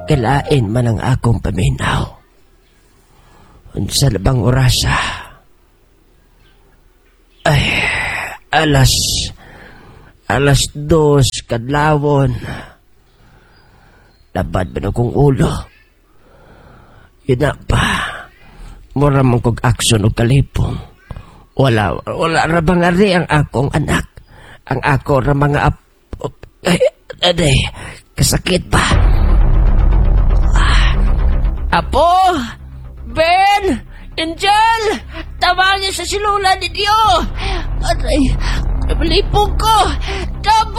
Kalain man ang akong paminaw. Unsa labang orasa? Ay, alas 2 kadlawon. Labad ba na kong ulo? Yun na pa. Mura mong kong aksyon o kalipong. Wala ra bang ari ang akong anak. Ang ako ra mga aday, kasakit ba? Apo! Ben! Angel! Tawagin sa silula ni Dio! Aray, malipong ko!